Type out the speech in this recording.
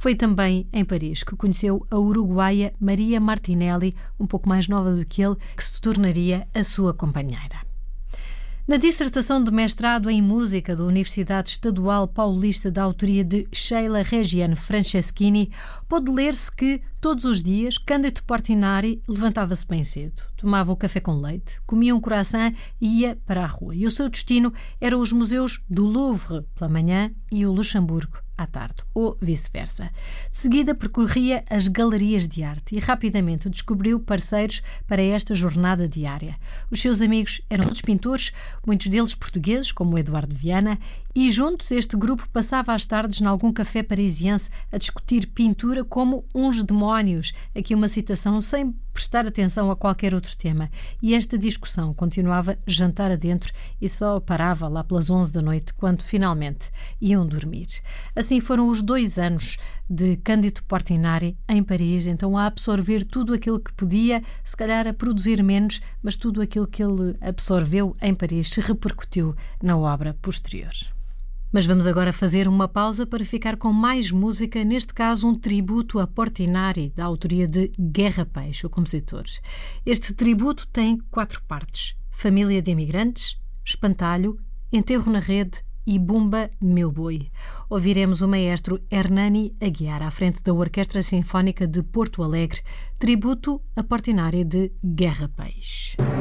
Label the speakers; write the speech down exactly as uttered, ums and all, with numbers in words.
Speaker 1: Foi também em Paris que conheceu a uruguaia Maria Martinelli, um pouco mais nova do que ele, que se tornaria a sua companheira. Na dissertação de mestrado em música da Universidade Estadual Paulista, da autoria de Sheila Regiane Franceschini, pode ler-se que, todos os dias, Cândido Portinari levantava-se bem cedo, tomava o café com leite, comia um croissant e ia para a rua. E o seu destino eram os museus do Louvre pela manhã e o Luxemburgo à tarde, ou vice-versa. De seguida percorria as galerias de arte e rapidamente descobriu parceiros para esta jornada diária. Os seus amigos eram todos pintores, muitos deles portugueses, como o Eduardo Viana, e juntos este grupo passava as tardes em algum café parisiense a discutir pintura como uns demónios. Aqui uma citação sem prestar atenção a qualquer outro tema. E esta discussão continuava jantar adentro e só parava lá pelas onze da noite, quando finalmente iam dormir. Assim foram os dois anos de Cândido Portinari em Paris, então a absorver tudo aquilo que podia, se calhar a produzir menos, mas tudo aquilo que ele absorveu em Paris se repercutiu na obra posterior. Mas vamos agora fazer uma pausa para ficar com mais música, neste caso um tributo a Portinari, da autoria de Guerra Peixe, o compositor. Este tributo tem quatro partes: Família de Imigrantes, Espantalho, Enterro na Rede e Bumba Meu Boi. Ouviremos o maestro Hernani Aguiar à frente da Orquestra Sinfónica de Porto Alegre, tributo a Portinari de Guerra Peixe.